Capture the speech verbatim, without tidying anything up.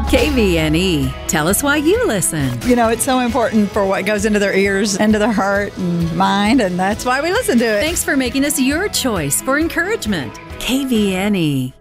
K V N E. Tell us why you listen. You know, it's so important for what goes into their ears, into their heart and mind, and that's why we listen to it. Thanks for making us your choice for encouragement. K V N E.